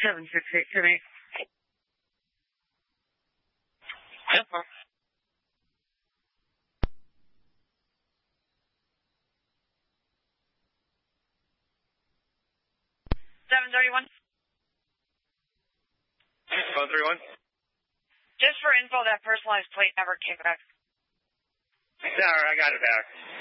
768 to me. Yep. 731. 131. Just for info, that personalized plate never came back. Sorry, I got it back.